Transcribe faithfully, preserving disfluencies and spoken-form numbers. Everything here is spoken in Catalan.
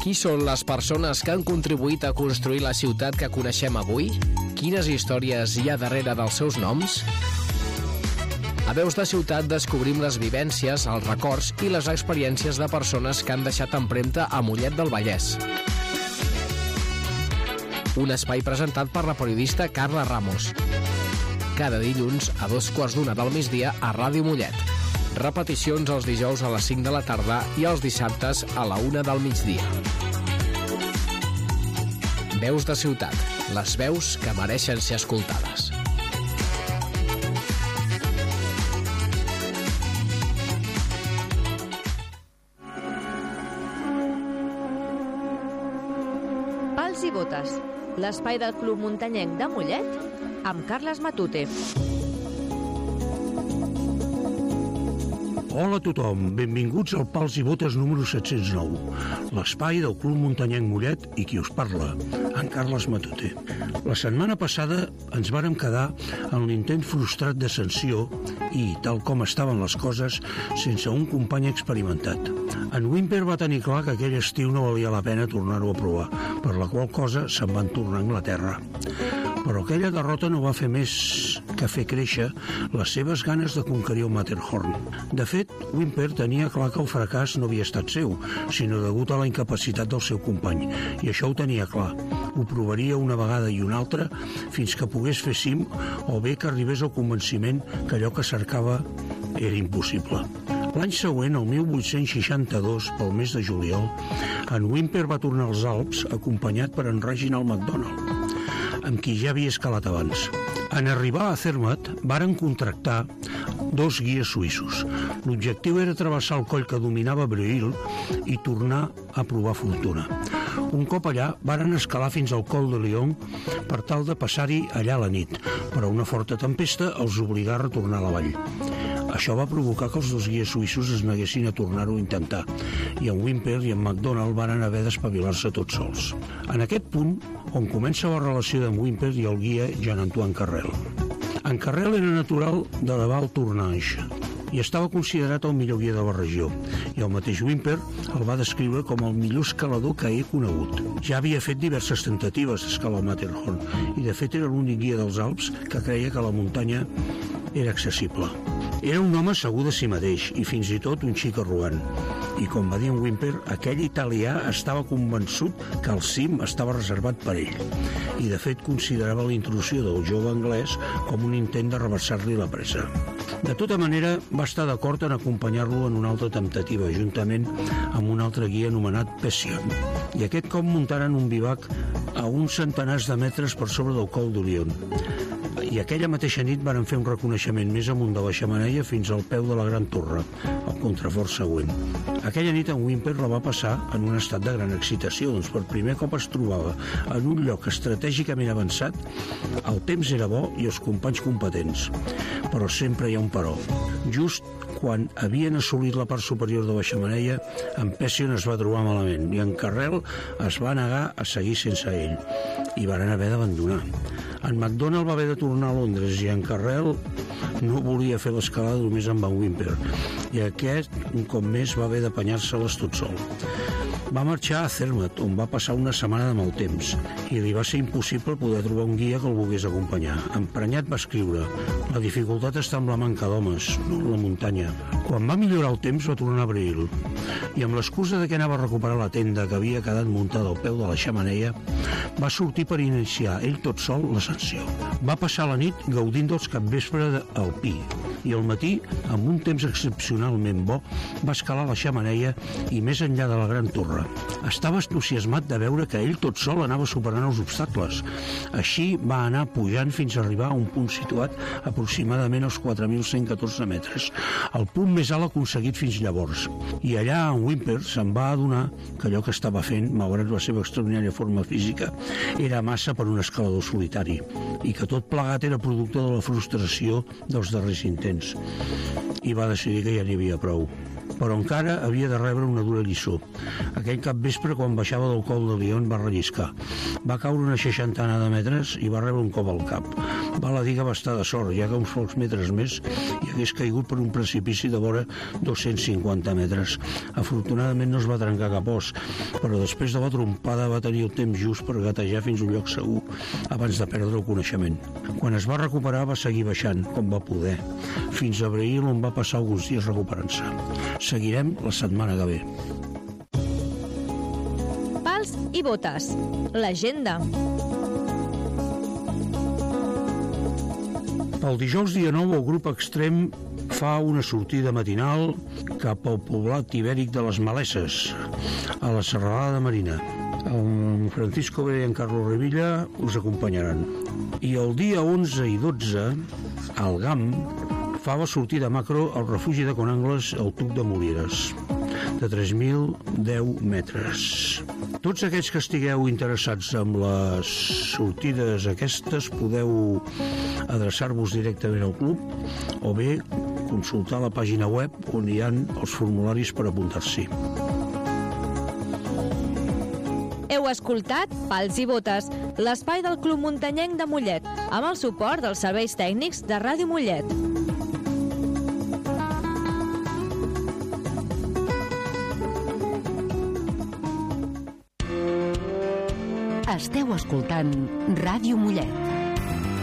Qui són les persones que han contribuït a construir la ciutat que coneixem avui? Quines històries hi ha darrere dels seus noms? A Veus de Ciutat descobrim les vivències, els records i les experiències de persones que han deixat empremta a Mollet del Vallès. Un espai presentat per la periodista Carla Ramos. Cada dilluns a dos quarts d'una del migdia a Ràdio Mollet. Repeticions els dijous a les cinc de la tarda i els dissabtes a la una del migdia. Veus de Ciutat, les veus que mereixen ser escoltades. Pals i botes, l'espai del Club Muntanyenc de Mollet amb Carles Matute. Hola a tothom, benvinguts al Pals i Botes número set-cents nou, l'espai del Club Muntanyenc Mollet i qui us parla, en Carles Matute. La setmana passada ens vàrem quedar en l'intent frustrat de sanció i, tal com estaven les coses, sense un company experimentat. En Wimper va tenir clar que aquell estiu no valia la pena tornar-ho a provar, per la qual cosa se'n van tornar a Anglaterra. Però aquella derrota no va fer més que fer créixer les seves ganes de conquerir el Matterhorn. De fet, Wimper tenia clar que el fracàs no havia estat seu, sinó degut a la incapacitat del seu company, i això ho tenia clar. Ho provaria una vegada i una altra fins que pogués fer cim o bé que arribés al convenciment que allò que cercava era impossible. L'any següent, el mil vuit-cents seixanta-dos, pel mes de juliol, en Wimper va tornar als Alps acompanyat per en Reginald MacDonald, amb qui ja havia escalat abans. En arribar a Zermatt, varen contractar dos guies suïssos. L'objectiu era travessar el coll que dominava Breuil i tornar a provar fortuna. Un cop allà, varen escalar fins al Col de Lion per tal de passar-hi allà la nit, però una forta tempesta els obligà a retornar a la vall. Això va provocar que els dos guies suïssos es neguessin a tornar-ho a intentar, i en Wimper i en MacDonald varen haver d'espavilar-se tots sols. En aquest punt, on comença la relació d'en Wimper i el guia Jean-Antoine Carrel. En Carrel era natural de la Val Tournanche i estava considerat el millor guia de la regió, i el mateix Wimper el va descriure com el millor escalador que he conegut. Ja havia fet diverses tentatives d'escalar el Matterhorn i de fet era l'únic guia dels Alps que creia que la muntanya era accessible. Era un home segur de si mateix i fins i tot un xic arrogant. I com va dir en Wimper, aquell italià estava convençut que el cim estava reservat per ell. I de fet considerava la intrusió del jove anglès com un intent de reversar-li la pressa. De tota manera, va estar d'acord en acompanyar-lo en una altra temptativa, juntament amb un altre guia anomenat Pession. I aquest cop muntaren un bivac a uns centenars de metres per sobre del Col de Lion. I aquella mateixa nit varen fer un reconeixement més amunt de la xemeneia fins al peu de la Gran Torre, el contrafort següent. Aquella nit en Wimper la va passar en un estat de gran excitació, doncs per primer cop es trobava en un lloc estratègicament avançat, el temps era bo i els companys competents. Però sempre hi ha un però. Just quan havien assolit la part superior de la xemeneia, en Pession es va trobar malament i en Carrel es va negar a seguir sense ell i varen haver d'abandonar. En MacDonald va haver de tornar a Londres i en Carrel no volia fer l'escalada només amb en Wimper i aquest, un cop més, va haver d'apanyar-se-les tot sol. Va marxar a Zermatt, on va passar una setmana de mal temps, i li va ser impossible poder trobar un guia que el volgués acompanyar. Emprenyat va escriure: la dificultat està amb la manca d'homes, no en la muntanya. Quan va millorar el temps va tornar a Breuil, i amb l'excusa de que anava a recuperar la tenda que havia quedat muntada al peu de la xemeneia, va sortir per iniciar ell tot sol l'ascensió. Va passar la nit gaudint dels capvespre al Pi, i al matí, amb un temps excepcionalment bo, va escalar la xemeneia i més enllà de la Gran Torre. Estava entusiasmat de veure que ell tot sol anava superant els obstacles. Així va anar pujant fins a arribar a un punt situat aproximadament als quatre mil cent catorze metres, el punt més alt aconseguit fins llavors. I allà en Wimper se'n va adonar que allò que estava fent, malgrat la seva extraordinària forma física, era massa per un escalador solitari i que tot plegat era producte de la frustració dels darrers intents. I va decidir que ja n'hi havia prou. però encara havia de rebre una dura lliçó. Aquell capvespre, quan baixava del Col de Lion, va relliscar. Va caure una seixantena de metres i va rebre un cop al cap. Val a dir que va estar de sort, ja que uns pocs metres més i hagués caigut per un precipici de vora dos-cents cinquanta metres. Afortunadament no es va trencar cap os, però després de la trompada va tenir el temps just per gatejar fins a un lloc segur abans de perdre el coneixement. Quan es va recuperar va seguir baixant, com va poder, fins a Abril, on va passar alguns dies recuperant-se. Seguirem la setmana que ve. Pals i botes. L'agenda. El dijous dia nou el grup Extrem fa una sortida matinal cap al poblat ibèric de les Malesses, a la Serralada Marina. El Francisco Bé i en Carlos Revilla us acompanyaran. I el dia onze i dotze, el GAM fa la sortida macro al refugi de Conangles al Tuc de Molieres, de tres mil deu metres. Tots aquells que estigueu interessats en les sortides aquestes podeu adreçar-vos directament al club o bé consultar la pàgina web on hi ha els formularis per apuntar-s'hi. Heu escoltat Pals i Botes, l'espai del Club Muntanyenc de Mollet, amb el suport dels serveis tècnics de Ràdio Mollet. Esteu escoltant Ràdio Mollet.